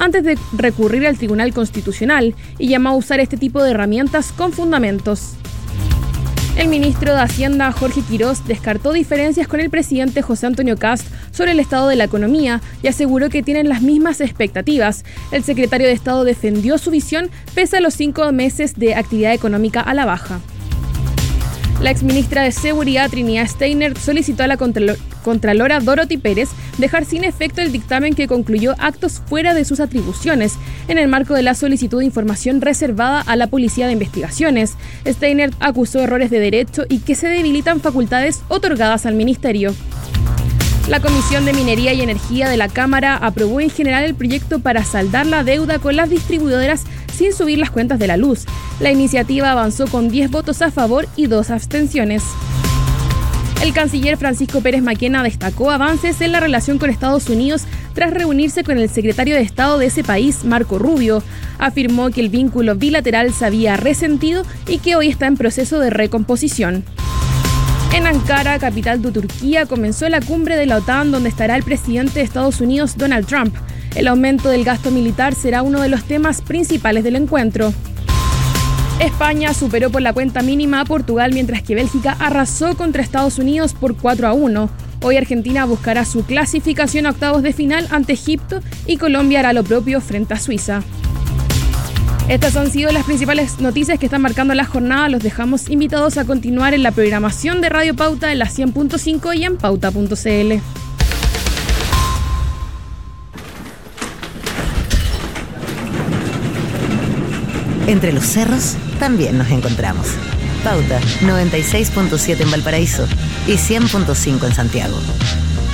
antes de recurrir al Tribunal Constitucional y llamó a usar este tipo de herramientas con fundamentos. El ministro de Hacienda, Jorge Quirós, descartó diferencias con el presidente José Antonio Kast sobre el estado de la economía y aseguró que tienen las mismas expectativas. El secretario de Estado defendió su visión pese a los 5 meses de actividad económica a la baja. La exministra de Seguridad, Trinidad Steiner, solicitó a la Contralora Dorothy Pérez dejar sin efecto el dictamen que concluyó actos fuera de sus atribuciones en el marco de la solicitud de información reservada a la Policía de Investigaciones. Steiner acusó errores de derecho y que se debilitan facultades otorgadas al ministerio. La Comisión de Minería y Energía de la Cámara aprobó en general el proyecto para saldar la deuda con las distribuidoras sin subir las cuentas de la luz. La iniciativa avanzó con 10 votos a favor y 2 abstenciones. El canciller Francisco Pérez Maquena destacó avances en la relación con Estados Unidos tras reunirse con el secretario de Estado de ese país, Marco Rubio. Afirmó que el vínculo bilateral se había resentido y que hoy está en proceso de recomposición. En Ankara, capital de Turquía, comenzó la cumbre de la OTAN donde estará el presidente de Estados Unidos, Donald Trump. El aumento del gasto militar será uno de los temas principales del encuentro. España superó por la cuenta mínima a Portugal, mientras que Bélgica arrasó contra Estados Unidos por 4-1. Hoy Argentina buscará su clasificación a octavos de final ante Egipto y Colombia hará lo propio frente a Suiza. Estas han sido las principales noticias que están marcando la jornada. Los dejamos invitados a continuar en la programación de Radio Pauta en la 100.5 y en pauta.cl. Entre los cerros también nos encontramos. Pauta 96.7 en Valparaíso y 100.5 en Santiago.